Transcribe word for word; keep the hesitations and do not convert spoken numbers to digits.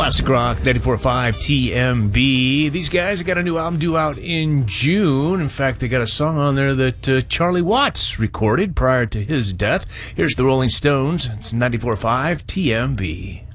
Classic Rock, ninety-four point five T M B. These guys have got a new album due out in June. In fact, they got a song on there that uh, Charlie Watts recorded prior to his death. Here's the Rolling Stones. It's ninety-four point five T M B.